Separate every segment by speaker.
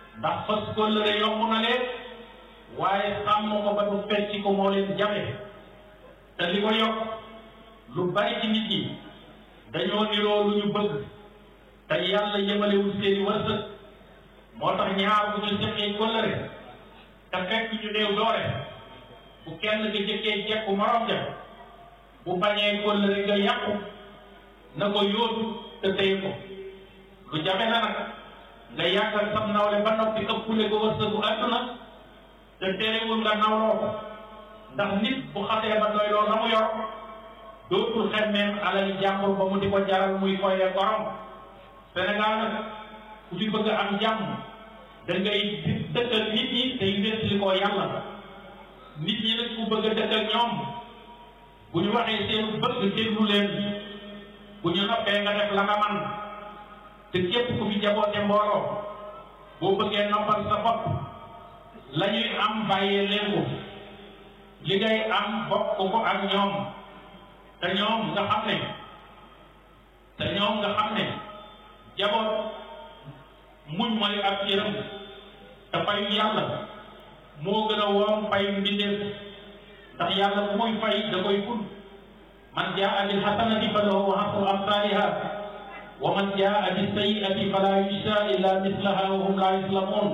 Speaker 1: ndax fas kóllëre yomb na leen waaye sàmm ko ba du fecci ko moo leen jafe te li ko yokk lu bari ci nit ñi dañoo niroo lu ñu bëgg te yàlla yemalewul seeni wërsëg moo tax ñaar bu ñu seqee kóllëre te fekk ñu néew doole bu kenn gi jëkkee jekku morom ja bu bañee kóllëre nga yàqu na ko yóotu te téye ko lu jafe na nag nga yàggal sam nawle ba noppi ëppule ko wërsëgu àdduna te terewul nga nawloo ko ndax nit bu xasee ba doy loo la mu yor dootul xemmeem alal jàmbur ba mu di ko jaral muy foyee borom Sénégal nag ku ci bëgg am jàmm da ngay dëkkal nit ñi tey wéttali ko yàlla nit ñi nag ku bëgg a dëkkal ñoom bu ñu waxee seen bëgg déglu leen bu ñu noppee nga def la nga man te képp ku fi jaboote mbooloo boo bëggee noppal sa bopp la ñuy am bàyyee leen ko li ngay am bokk ko ak ñoom te ñoom nga xam ne jaboot muñ mooy ab cëram te fayu yàlla moo gën a woom fayu mbindeef ndax yàlla bu muy fay da koy ful man jaa bil hasanati falahu ashru amsaaliha wa man jaa bis sayyi'ati fala yujzaa illa mislaha wa hum laa yuzlamuun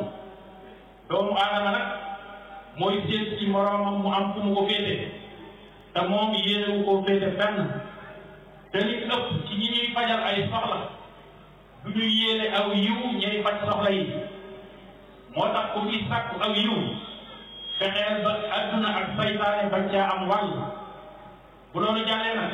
Speaker 1: doomu aadama nag mooy seet ci moroomam mu am fu mu ko féete te moom yéenewu koo féete fenn te li ëpp ci ñi ñuy fajal ay soxla du ñu yéene aw yiw ñay faj soxla yi moo tax ku fi sàkku aw yiw fexeel ba adduna ak saytaane bañ caa am wàll bu loolu jàllee nag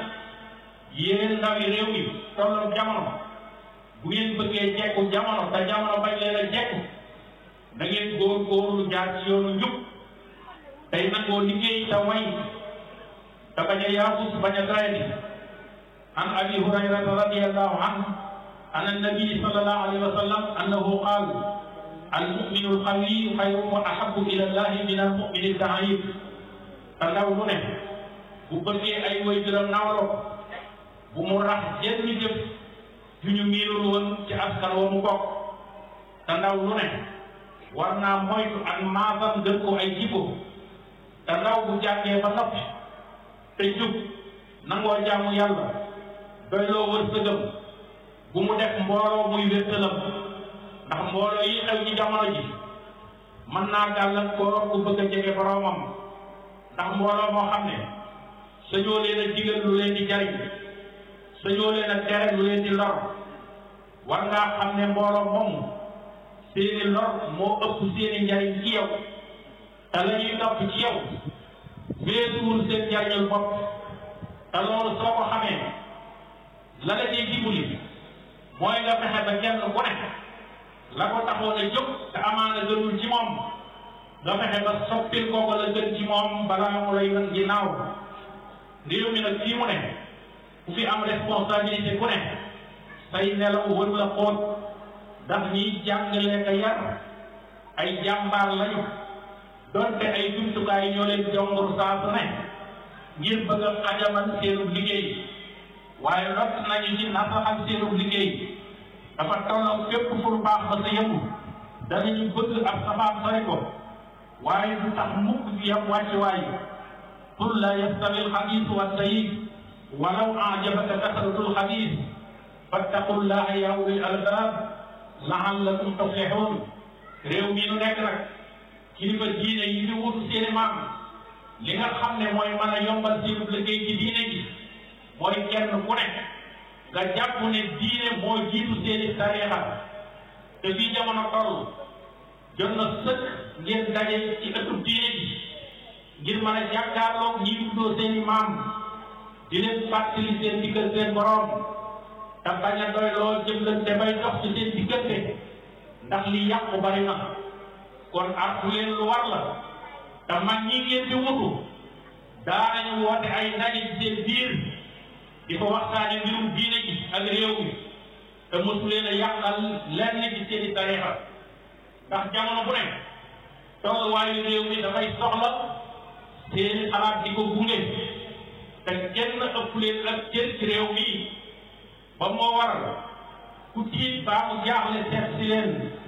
Speaker 1: yéen ndawi réew mi tolloog jamono bu ngeen bëggee jekku jamono te jamono bañ leen a jekku da ngeen góorgóorlu jaar ci yoonu njub tey nangoo liggéey te way te bañ a yaafus bañ a doyadi an abi hurayrata radiyallahu anhu an annabi sallallahu alayhi wa sallam annahu qaal al-mu'minu al-qawiyyu khayrun wa ahabbu ila allahi min al-mu'mini ad-da'if te ndaw lu ne bu bëggee ay way juram nawlo bu mu rax jenn jëf ju ñu miinul woon ci askan wa mu bokk te ndaw lu ne war naa moytu ak maasam dëkk ko ay jikko te ndaw bu jàngee ba noppi te jub nangoo jaamu yàlla doyloo wërsëgam bu mu def mbooloo muy wéttalam ndax mbooloo yi xew ci jamono ji mën naa gàllankoor ku bëgg a jege boroomam ndax mbooloo moo xam ne sañoo leen a digal lu leen di jariñ sañoo leen a tere lu leen di lor war ngaa xam ne mbooloo moomu seeni lor moo ëpp seeni njariñ ci yow te la ñuy topp ci yow weesuwul seen njariñul bopp te loolu soo ko xamee la la ñuy dimbali mooy nga fexe ba kenn ku ne la ko taxoon a jóg te amaana gënul ci moom nga fexe ba soppil kooku la gën ci moom balaa mu lay wan ginnaaw réew mi nag fii mu ne ku fi am responsabilité ku ne say nelaw wër la xóot ndax ñiy jàngale ka yar ay jàmbaar lañu donte ay jumtukaay ñoo leen jongor saa su ne ngir bëgg a xajamal seenub liggéey waaye lot nañu ci nasaxal seenub liggéey dafa tolloog fépp fu lu baax ba sa yëngu danañu bëgg ab safaan sori ko waaye du tax mukk bi yam wàcc waayu qul la yastawi alxabiisu wattayyib walaw ajabaka kasratul xabiis fattaqullaha ya ulil albaab la'allakum tuflihun réew mi nu nekk nag kilifa diine yi di wutu seeni maam li nga xam ne mooy mën a yombal seenu liggéey ci diine gi mooy kenn ku ne nga jàpp ne diine moo jiitu seeni tariixa te fii jamono toll jot na sëkk ngeen daje ci ëttub diine gi ngir mën a jàkkaarloog ñi tuddoo seeni maam di leen fàttali seen diggante seen borom te bañ a doy loo jëflante bay dox ci seen diggante ndax li yàqu bari na kon artu leen lu war la te mag ñi ngeen di wutu daanañu woote ay ndaje ci seen biir di ko waxtaane mbirum diine gi ak réew mi te mosu leen a yàqal lenn ci seeni tariixa ndax jamono bu ne tolluwaayu réew mi dafay soxla seeni xalaat di ko gunge te kenn ëpp leen ak cër ci réew mi ba moo waral ku tiit baa mu jaaxle seet si leen